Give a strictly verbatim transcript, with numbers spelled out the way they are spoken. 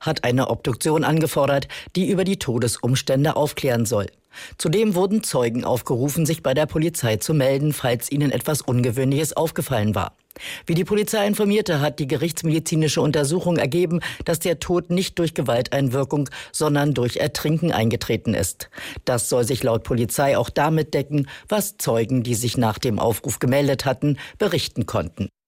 hat eine Obduktion angefordert, die über die Todesumstände aufklären soll. Zudem wurden Zeugen aufgerufen, sich bei der Polizei zu melden, falls ihnen etwas Ungewöhnliches aufgefallen war. Wie die Polizei informierte, hat die gerichtsmedizinische Untersuchung ergeben, dass der Tod nicht durch Gewalteinwirkung, sondern durch Ertrinken eingetreten ist. Das soll sich laut Polizei auch damit decken, was Zeugen, die sich nach dem Aufruf gemeldet hatten, berichten konnten.